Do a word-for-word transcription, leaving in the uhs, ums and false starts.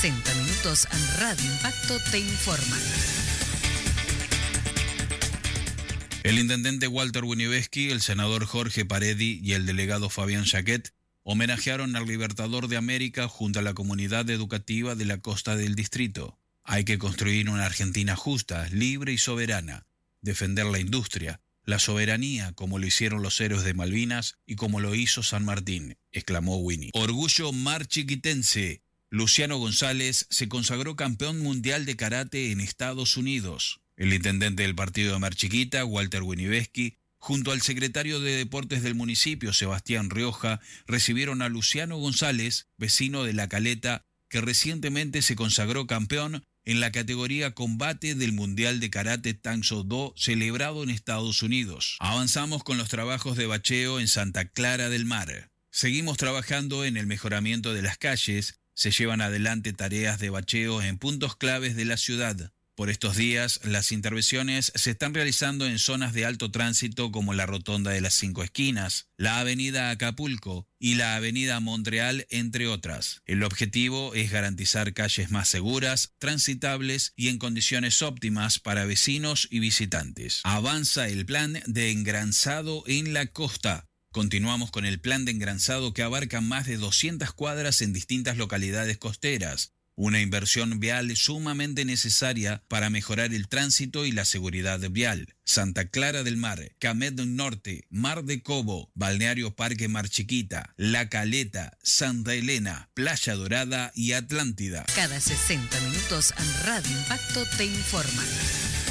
sesenta minutos en Radio Impacto te informan. El intendente Walter Wieniawski, el senador Jorge Paredi y el delegado Fabián Jaquet homenajearon al Libertador de América junto a la comunidad educativa de la costa del distrito. Hay que construir una Argentina justa, libre y soberana, defender la industria, la soberanía como lo hicieron los héroes de Malvinas y como lo hizo San Martín, exclamó Winnie. Orgullo marchiquitense. Luciano González se consagró campeón mundial de karate en Estados Unidos. El intendente del partido de Mar Chiquita, Walter Wieniawski, junto al secretario de Deportes del municipio, Sebastián Rioja, recibieron a Luciano González, vecino de La Caleta, que recientemente se consagró campeón en la categoría combate del Mundial de Karate Tangso Do celebrado en Estados Unidos. Avanzamos con los trabajos de bacheo en Santa Clara del Mar. Seguimos trabajando en el mejoramiento de las calles. Se llevan adelante tareas de bacheo en puntos claves de la ciudad. Por estos días, las intervenciones se están realizando en zonas de alto tránsito como la Rotonda de las Cinco Esquinas, la Avenida Acapulco y la Avenida Montreal, entre otras. El objetivo es garantizar calles más seguras, transitables y en condiciones óptimas para vecinos y visitantes. Avanza el plan de engranzado en la costa. Continuamos con el plan de engranzado que abarca más de doscientas cuadras en distintas localidades costeras. Una inversión vial sumamente necesaria para mejorar el tránsito y la seguridad vial. Santa Clara del Mar, Camet Norte, Mar de Cobo, Balneario Parque Mar Chiquita, La Caleta, Santa Elena, Playa Dorada y Atlántida. Cada sesenta minutos en Radio Impacto te informan.